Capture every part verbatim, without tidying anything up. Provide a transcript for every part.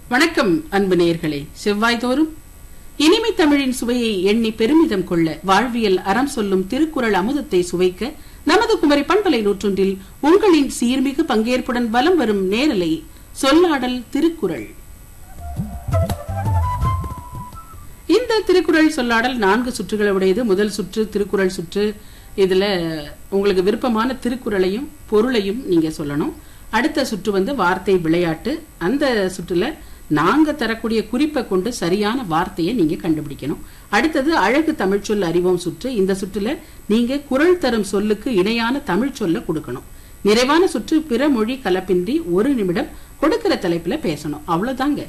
வணக்கம் அன்பு நேயர்களே. செவ்வாய்தோறும் இனிமை தமிழின் சுவையை எண்ணி பெருமிதம் கொள்ள வாழ்வியல் அறம் சொல்லும் திருக்குறள் அமுதத்தை சுவைக்க நமது குமரி பண்பலை நூற்றொன்றில் உங்களின் சீர்மிகு பங்கேற்புடன் வலம் வரும் நேரலை சொல்லாடல் திருக்குறள். இந்த திருக்குறள் சொல்லாடல் நான்கு சுற்றுகளை உடையது. முதல் சுற்று திருக்குறள் சுற்று. இதுல உங்களுக்கு விருப்பமான திருக்குறளையும் பொருளையும் நீங்க சொல்லணும். அடுத்த சுற்று வந்து வார்த்தை விளையாட்டு. அந்த சுற்றுல நாங்க தரக்கூடிய குறிப்பை கொண்டு சரியான வார்த்தையை நீங்க கண்டுபிடிக்கணும். அடுத்தது அழகு தமிழ் சொல் அறிவோம் சுற்று. இந்த சுற்றுல நீங்க குறள் தரும் சொல்லுக்கு இணையான தமிழ் சொல்ல கொடுக்கணும். நிறைவான சுற்று பிற மொழி கலப்பின்றி ஒரு நிமிடம் கொடுக்கிற தலைப்புல பேசணும். அவ்வளவுதாங்க.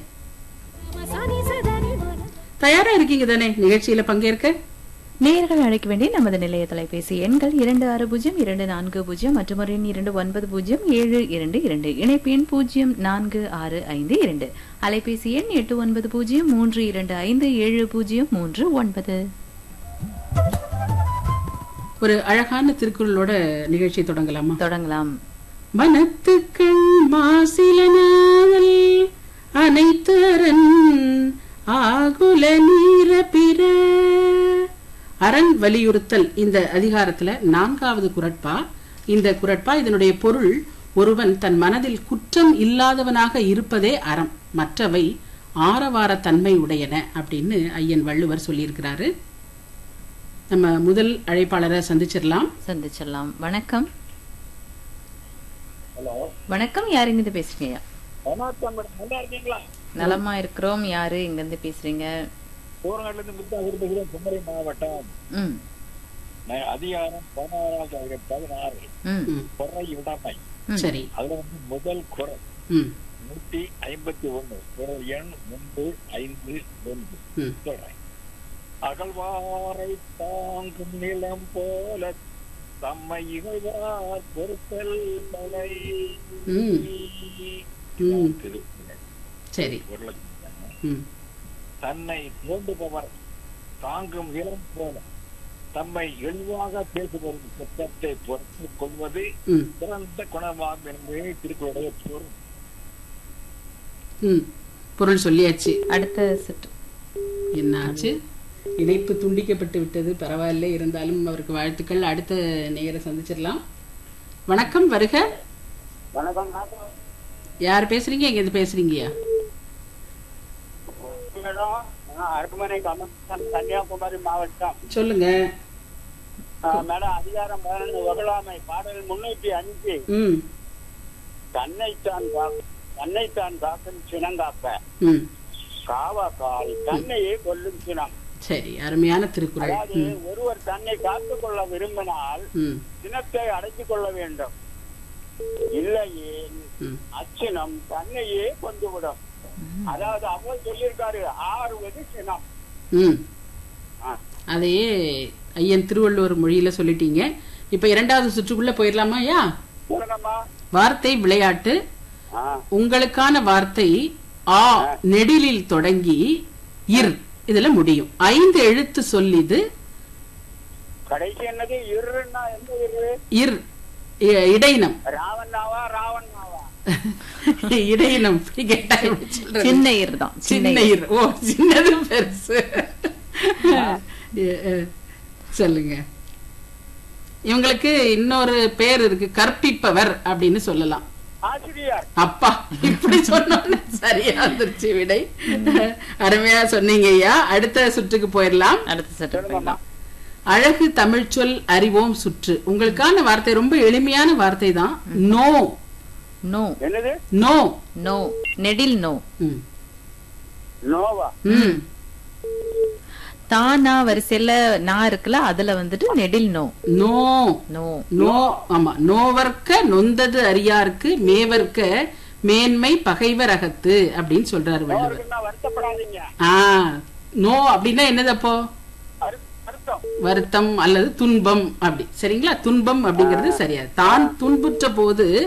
தயாரா இருக்கீங்க தானே நிகழ்ச்சியில பங்கேற்க? நேயர்கள் அழைக்க வேண்டிய நமது நிலைய தொலைபேசி எண்கள் இரண்டு ஆறு பூஜ்ஜியம் இரண்டு நான்கு பூஜ்ஜியம் மற்றும் ஒரு எண் இரண்டு ஒன்பது பூஜ்ஜியம் ஏழு இரண்டு இரண்டு. இணைப்பு எண் பூஜ்ஜியம் நான்கு ஆறு ஐந்து இரண்டு. அலைபேசி எண் எட்டு ஒன்பது பூஜ்ஜியம் மூன்று இரண்டு ஐந்து ஏழு பூஜ்ஜியம் மூன்று ஒன்பது. ஒரு அழகான திருக்குறளோட நிகழ்ச்சி தொடங்கலாமா? தொடங்கலாம். மனத்துக்கள் மாசிலனாதல் அனைத்தரன் ஆகுல நீர பிற அரண் வலியுறுத்தல். இந்த அதிகாரத்துல நான்காவது குறட்பா. இந்த குறட்பா இதனுடைய பொருள், ஒருவன் தன் மனதில் குற்றம் இல்லாதவனாக இருப்பதே அறம், மற்றவை ஆரவார தன்மை உடையன அப்படின்னு ஐயன் வள்ளுவர் சொல்லியிருக்கிறாரு. நம்ம முதல் அழைப்பாளரை சந்திச்சிடலாம். சந்திச்சிடலாம். வணக்கம். வணக்கம். யாரு இங்க இருந்து பேசுறீங்க? நலமா இருக்கிறோம். யாரு இங்க இருந்து பேசுறீங்க? குமரி மாவட்டம். அதிகாரம் பதினாறாவது பதினாறு பொறை உடைமை. சரி, அதுல வந்து முதல் குறள் நூத்தி ஐம்பத்தி ஒண்ணு குறள் எண் மூன்று ஐந்து ஒன்று சொல்றேன். அகழ்வாரை தாங்கும் நிலம் போல தம்மை இகழ்வார் பொறுத்தல் தலை. சரி, தன்னை தோண்டுபவர் தாங்கும் நிலம் போல தம்மை எளிவாக பேசுபவர் குற்றத்தை பொறுத்துக் கொள்வது சிறந்த குணமாகும் என்பதே திருக்குறளுடைய பொருள். பொருள் சொல்லியாச்சு. அடுத்த சுற்று என்னாச்சு? இணைப்பு துண்டிக்கப்பட்டு விட்டது. பரவாயில்ல, இருந்தாலும் அவருக்கு வாழ்த்துக்கள். அடுத்த நேயரை சந்திச்சிடலாம். வணக்கம், வருக. வணக்கம். யார் பேசுறீங்க? எங்க இருந்து பேசுறீங்கயா? கன்னியாகுமரி மாவட்டம். சொல்லுங்க மேடம். அதிகாரம் பதினொன்று வகுளாமை. பாடல் முன்னூத்தி அஞ்சு. தன்னைத்தான் தன்னைத்தான் காக்கும் சினங்காப்ப காவாக்கால் தன்னையே கொல்லும் சினம். சரி, அருமையான திருக்குறள். அதாவது ஒருவர் தன்னை காத்துக் கொள்ள விரும்பினால் சினத்தை அடைத்துக் கொள்ள வேண்டும். இல்லையே அச்சினம் தன்னையே கொண்டுவிடும். அதாவது அவர் சொல்லியிருக்காரு, ஆறுவது சினம். அதையே ஐயன் திருவள்ளுவர் மொழியில சொல்லிட்டீங்க. இப்ப இரண்டாவது சுற்றுக்குள்ள போயிடலாமா? யா வார்த்தை விளையாட்டு. உங்களுக்கான வார்த்தை ஆ நெடிலில் தொடங்கி இர் இதுல முடியும். ஐந்து எழுத்து சொல்லிது. கடைசி என்னது? இருன்னா எந்த இரு? இர் இடையினம். ராவணாவா ராவணாவா? இடையினம். சின்ன இர் தான். சின்ன இர். ஓ, சின்னது பெருசு. சொல்லுங்க. இவங்களுக்கு இன்னொரு பேர் இருக்கு, கற்பிப்பவர் அப்படின்னு சொல்லலாம். ஆசிரியர். அப்பா, இப்படி சொன்ன சரியா வந்துருச்சு விடை. அருமையா சொன்னீங்க ஐயா. அடுத்த சுற்றுக்கு போயிடலாம். அடுத்த சுற்று போயிடலாம். அழகு தமிழ் சொல் அறிவோம் சுற்று. உங்களுக்கான வார்த்தை ரொம்ப எளிமையான வார்த்தை தான். நோ. நோ. என்னது? நோ. நோ. நெடில் நோ. நோவா? தானா வரிசையில நான் இருக்குல்ல, அதுல வந்துட்டு நெடில் நோ. நோ. நோ. நோ. ஆமா. நோவர்க்க நொந்தது அறியாருக்கு மேவர்க்க மேன்மை பகைவர் அகத்து அப்படின்னு சொல்றாரு வள்ளுவர். வருத்தப்படாதீங்க. ஆ, நோ அப்படின்னா என்னது? அப்போ வருத்தம் அல்லது துன்பம் அப்படி. சரிங்களா? துன்பம் அப்படிங்கிறது சரியா. தான் துன்புற்ற போது